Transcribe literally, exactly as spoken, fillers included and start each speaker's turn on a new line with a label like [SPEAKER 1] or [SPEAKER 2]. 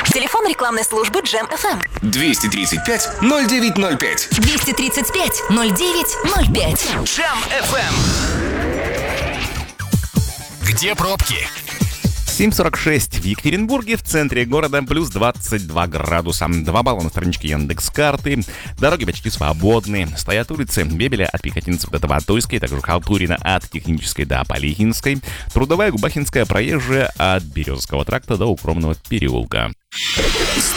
[SPEAKER 1] Телефон рекламной службы Джем эф эм.
[SPEAKER 2] двести тридцать пять ноль девять ноль пять.
[SPEAKER 1] двести тридцать пять ноль девять ноль пять.
[SPEAKER 2] Джем эф эм. Где пробки?
[SPEAKER 3] семь сорок шесть в Екатеринбурге, в центре города, плюс двадцать два градуса. два балла на страничке Яндекс.Карты. Дороги почти свободны. Стоят улицы Бебеля от Пехотинцев до Таватойской, также Халтурина от Технической до Полихинской, Трудовая, Губахинская, Проезжая от Березовского тракта до Укромного переулка.